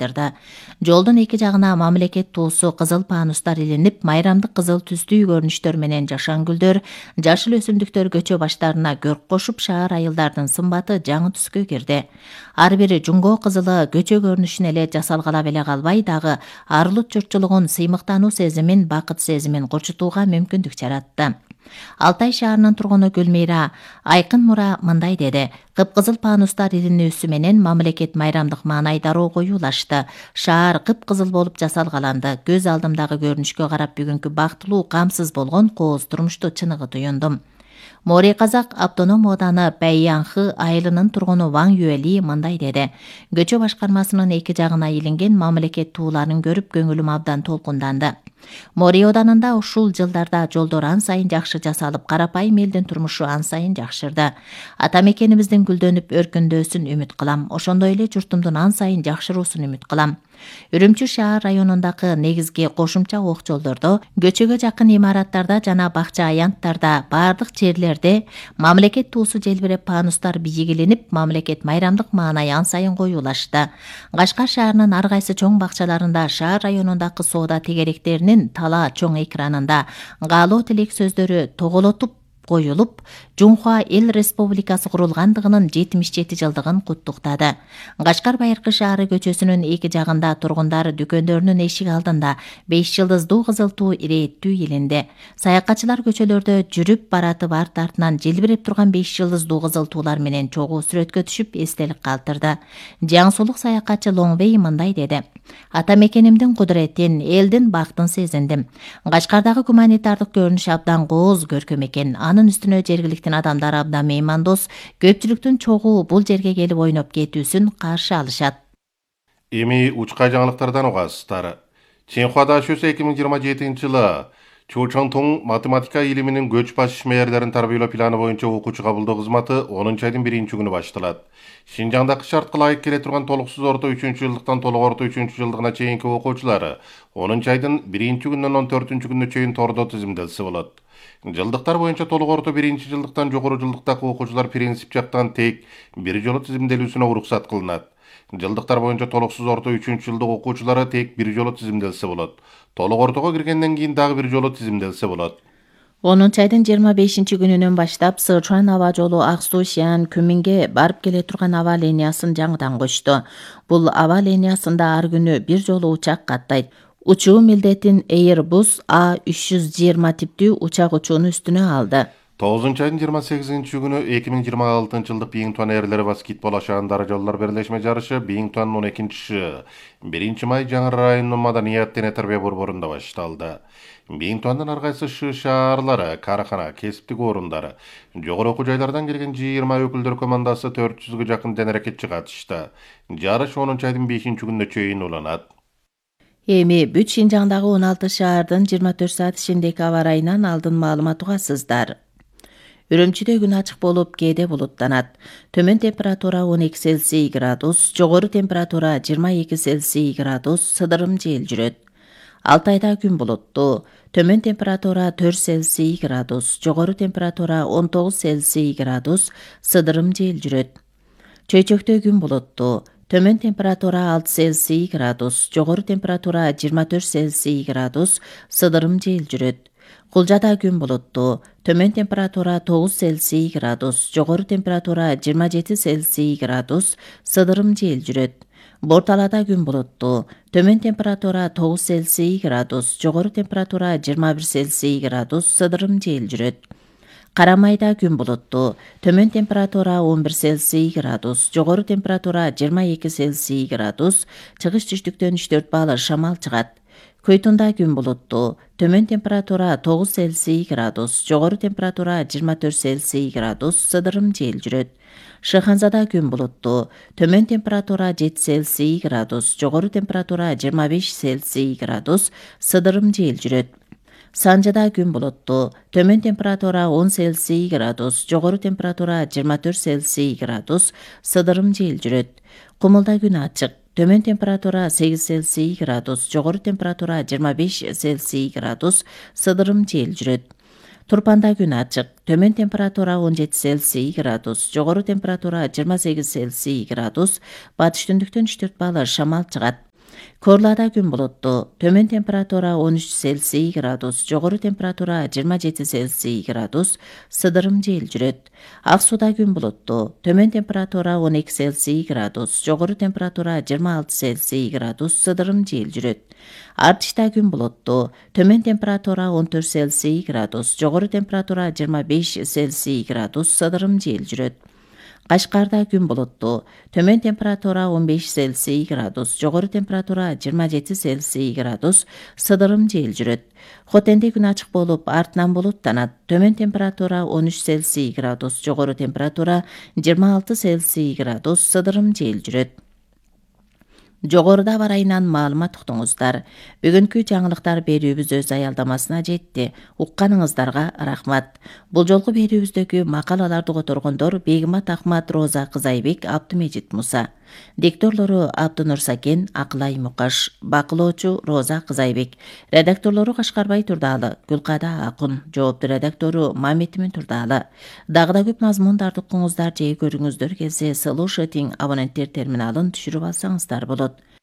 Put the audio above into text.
айтырды. Жолдун эки жагына мамлекет туусу кызыл панустар илинип, майрамдык кызыл түстүү көрүнүштөр менен жашан гүлдөр, жашыл өсүмдүктөр көчө баштарына көрк кошуп, шаар айылдардын сымбаты жаңы түскө кирди. Ар бири жуңго кызылы көчө көрүнүшүн эле жасалгала беле калбай, дагы арылут журтчулугун сыймыктануу сезимин, бакыт сезимин курчутууга мүмкүндүк жаратты. Алтай шаарынын тургуну Гүлмира Айкын Мура мындай деди: кыпкызыл панустар илинүүсү менен мамлекет майрамдык маанай дароо коюлашты. Шаар кыпкызыл болуп жасалгаланды. Көз алдымдагы көрүнүшкө карап бүгүнкү бактылуу, камсыз болгон кооз турмушту чыныгы туюндум. Мори Казак автоном ооданы Бәйянхы айылынын тургуну Ваң Юэли мындай деди: көчө башкармасынын эки жагына илинген мамлекет тууларын көрүп көңүлүм абдан толкунданды. Мори оданында ушул жылдарда жолдор ан сайын жакшы жасалып, карапайым элдин турмушу ан сайын жакшырды. Ата мекенибиздин гүлдөнүп өркүндөсүн үмүт кылам. Ошондой эле журтумдун ан сайын жакшыруусун үмүт кылам. Үрүмчү шаар районундагы негизги кошумча ок жолдордо, көчөгө жакын имараттарда жана бакча аянттарда, бардык жерлерде мамлекет туусу желбиреп панустар бийигиленип, мамлекет майрамдык маанай ан сайын коюлашты. Кашкар шаарынын ар кайсы чоң бакчаларында, шаар районундагы соода тегеректеринин тала чоң экранында каалоо тилек сөздөрү тоголотуп коюлуп, Жумхуа эл республикасы курулгандыгынын 77 жылдыгын куттуктады. Кашкар Байыркы шаары көчөсүнүн эки жагында тургундар дүкөндөрүнүн эшик алдында 5 жылдыздуу кызыл туу ирээттүү илинди. Саякатчылар көчөлөрдө жүрүп баратып арт артынан желбирип турган 5 жылдыздуу кызыл туулар менен чогуу сүрөткө түшүп эстелик калтырды. Жаңсулук саякатчы Лоңвей мындай деди: ата мекенимдин кудуретин, элдин бактын сезиндим. Кашкардагы гуманитардык көрүнүш абдан кооз көркөм экен. Анын үстүнө жергиликтин адамдары абдан меймандос, көпчүлүктүн чогуу бул жерге келип ойноп кетүүсүн каршы алышат. Эми учка жаңылыктардан угасыздар. Ченхуада шөсө 2027 жылы Чучаңтоң математика илиминин көч баш мээрлерин тарбиялоо планы боюнча окуучу кабылдоо кызматы 10 айдын 1 күнү башталат. Шинжаңдагы шартка ылайык келе турган толуксуз орто 3-жылдыктан толук орто 3-жылдыгына чейинки окуучулары 10 айдын 1 күнүнөн 14 күнүнө чейин тордо тизимделсе болот. Жылдыктар боюнча толук орто 1-жылдыктан жогору жылдыктагы окуучулар принцип жактан тек бир жолу тизимделүүсүнө уруксат кылынат. Жылдыктар боюнча толуксуз орто 3-жылдык окуучулары тек бир жолу тизимделсе болот. Толук ортого киргенден кийин дагы бир жолу тизимделсе болот. 10 айдын 25 күнүнөн баштап Сычуан аба жолу Аксу Шиан Күмүнге барып келе турган аба линиясын жаңыдан кочту. Бул аба линиясында ар күнү бир жолу учак каттайт. Учуу милдетин Airbus A320 типтүү учак учууну үстүнө алды. 9 айдын 28 күнү 2026 жылдык Бингтуан эрлери баскетбол ашаандары жолдор берлешме жарышы Бингтуан 12 1 май жаңы районунун маданият дене тарбия борборунда башталды. Бингтуандын ар кайсы шаарлары, карахана, кесиптик орундары, жогору окуу жайлардан келген 20 өкүлдөр командасы 400га жакын денерекетчи катышты. Жарыш 10 айдын 5 күнүнө чейин уланат. Эми бүт Шинжаңдагы 16 шаардын 24 саат ичиндеги аба ырайынан алдын маалымат угасыздар. Үрүмчүдө күн ачык болуп, кээде булуттанат. Төмөн температура 12 Цельсий градус, жогору температура 22 Цельсий градус, сыдырым жел жүрөт. Алтайда күн булуттуу. Төмөн температура 4 Цельсий градус, жогору температура 19 Цельсий градус, сыдырым жел жүрөт. Чөйчөктө күн булуттуу. Төмөн температура 6 Цельсий градус, жогору температура 24 Цельсий градус, сыдырым жел жүрөт. Кулжада күн булуттуу. Төмөн температура 9 Цельсий градус, жогору температура 27 Цельсий градус, сыдырым жел жүрөт. Борталада күн булуттуу. Төмөн температура 9 Цельсий градус, жогору температура 21 Цельсий градус, сыдырым жел жүрөт. Карамайда күн булуттуу. Төмөн температура 11 Цельсий градус, жогору температура 22 Цельсий градус, чыгыш түштүктөн 3-4 балыр шамал чыгат. Көйтунда күн булуттуу. Төмөн температура 9 Цельсий градус, жогору температура 24 Цельсий градус, сыдырым жел жүрөт. Шыханзада күн булуттуу. Төмөн температура 7 Цельсий градус, жогору температура 25 Цельсий градус, сыдырым жел жүрөт. Санжада күн булуттуу. Төмөн температура 10 Цельсий градус, жогору температура 24 Цельсий градус, сыдырым жел жүрөт. Кумулда күн ачык. Төмөн температура 8 Цельсий градус, жогору температура 25 Цельсий градус, сыдырым жел жүрөт. Турпанда күн ачык. Төмөн температура 17 Цельсий градус, жогору температура 28 Цельсий градус, батыш түндүктөн 3-4 балыр шамал чыгат. Корлада күн булуттуу, төмөн температура 13 Цельсий градус, жогору температура 27 Цельсий градус, сыдырым жел жүрөт. Ак сууда күн булуттуу, төмөн температура 12 Цельсий градус, жогору температура 26 Цельсий градус, сыдырым жел жүрөт. Артышта күн булуттуу, төмөн температура 14 Цельсий градус, жогору температура 25 Цельсий градус, сыдырым жел жүрөт. Кашкарда күн булуттуу, төмөн температура 15 Цельсий градус, жогору температура 27 Цельсий градус, сыдырым жел жүрөт. Хотенде күн ачык болуп, артынан булуттанат. Төмөн температура 13 Цельсий градус, жогору температура 26 Цельсий градус, сыдырым жел жүрөт. Жогоруда барайынан маалымат уктуңуздар. Бүгүнкү жаңылыктар берүүбүз өз аялдамасына жетти. Укканыңыздарга рахмат. Бул жолку берүүбүздөгү макалаларды которгондор Бегимат Ахмат, Роза Кызайбек, Абдымежит Муса. Дикторлору Абдынур Сакен, Акылай Мукаш. Бакылоочу Роза Кызайбек. Редакторлору Кашкарбай Турдалы, Гүлкада Акун. Жоопту редактору Маметимин Турдалы. Дагы да көп мазмундарды укуңуздар же көрүңүздөр келсе, Solution абоненттер терминалын түшүрүп алсаңыздар болот.